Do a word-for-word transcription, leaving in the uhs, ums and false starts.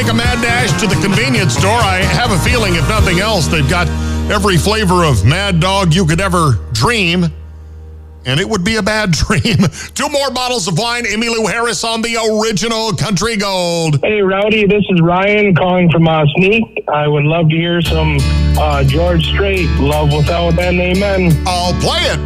take a mad dash to the convenience store. I have a feeling, if nothing else, they've got every flavor of Mad Dog you could ever dream. And it would be a bad dream. Two more bottles of wine. Emmylou Harris on the original Country Gold. Hey, Rowdy, this is Ryan calling from uh, Sneak. I would love to hear some uh, George Strait, Love Without an Amen. I'll play it.